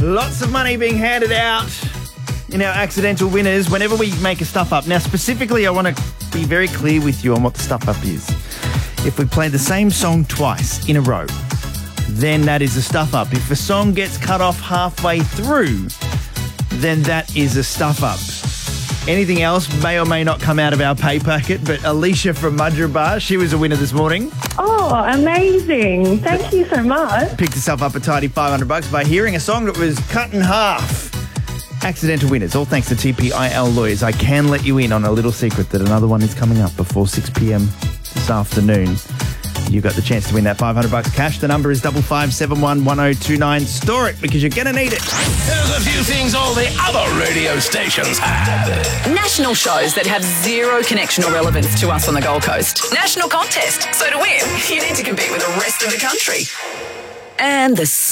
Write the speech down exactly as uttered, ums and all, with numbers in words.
Lots of money being handed out in our accidental winners whenever we make a stuff up. Now, specifically, I want to be very clear with you on what the stuff up is. If we play the same song twice in a row, then that is a stuff up. If a song gets cut off halfway through, then that is a stuff up. Anything else may or may not come out of our pay packet, but Alicia from Mudgeeraba, she was a winner this morning. Oh, amazing. Thank you so much. Picked herself up a tidy five hundred bucks by hearing a song that was cut in half. Accidental winners, all thanks to T P I L Lawyers. I can let you in on a little secret that another one is coming up before six p.m. this afternoon. You got the chance to win that five hundred bucks cash. The number is double five seven one one zero two nine. Store it because you're going to need it. Here's a few things all the other radio stations have. National shows that have zero connection or relevance to us on the Gold Coast. National contest. So to win, you need to compete with the rest of the country. And the